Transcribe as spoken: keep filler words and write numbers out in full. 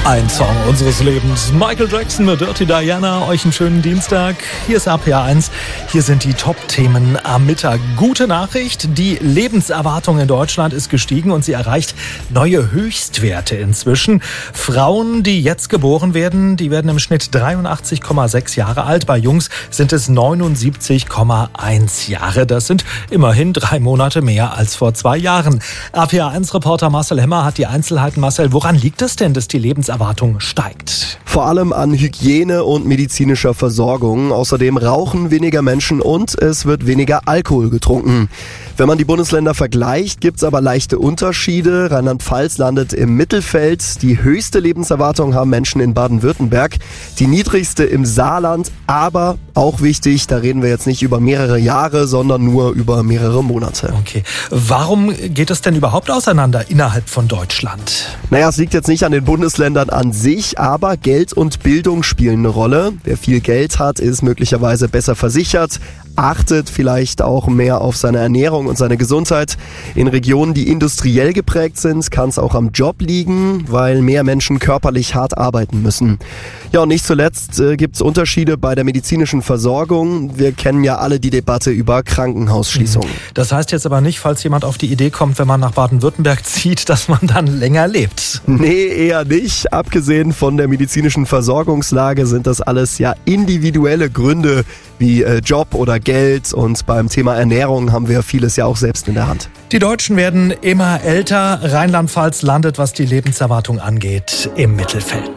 Ein Song unseres Lebens. Michael Jackson mit Dirty Diana. Euch einen schönen Dienstag. Hier ist A P A eins. Hier sind die Top-Themen am Mittag. Gute Nachricht. Die Lebenserwartung in Deutschland ist gestiegen und sie erreicht neue Höchstwerte inzwischen. Frauen, die jetzt geboren werden, die werden im Schnitt dreiundachtzig Komma sechs Jahre alt. Bei Jungs sind es neunundsiebzig Komma eins Jahre. Das sind immerhin drei Monate mehr als vor zwei Jahren. A P A eins-Reporter Marcel Hemmer hat die Einzelheiten. Marcel, woran liegt es denn, dass die Lebenserwartung steigt? Vor allem an Hygiene und medizinischer Versorgung. Außerdem rauchen weniger Menschen und es wird weniger Alkohol getrunken. Wenn man die Bundesländer vergleicht, gibt es aber leichte Unterschiede. Rheinland-Pfalz landet im Mittelfeld. Die höchste Lebenserwartung haben Menschen in Baden-Württemberg, die niedrigste im Saarland. Aber auch wichtig, da reden wir jetzt nicht über mehrere Jahre, sondern nur über mehrere Monate. Okay. Warum geht es denn überhaupt auseinander innerhalb von Deutschland? Naja, es liegt jetzt nicht an den Bundesländern an sich, aber Geld und Bildung spielen eine Rolle. Wer viel Geld hat, ist möglicherweise besser versichert, achtet vielleicht auch mehr auf seine Ernährung und seine Gesundheit. In Regionen, die industriell geprägt sind, kann es auch am Job liegen, weil mehr Menschen körperlich hart arbeiten müssen. Ja, und nicht zuletzt äh, gibt es Unterschiede bei der medizinischen Versorgung. Wir kennen ja alle die Debatte über Krankenhausschließungen. Das heißt jetzt aber nicht, falls jemand auf die Idee kommt, wenn man nach Baden-Württemberg zieht, dass man dann länger lebt. Nee, eher nicht. Abgesehen von der medizinischen Versorgungslage sind das alles ja individuelle Gründe wie äh, Job oder Geld, und beim Thema Ernährung haben wir vieles ja auch selbst in der Hand. Die Deutschen werden immer älter. Rheinland-Pfalz landet, was die Lebenserwartung angeht, im Mittelfeld.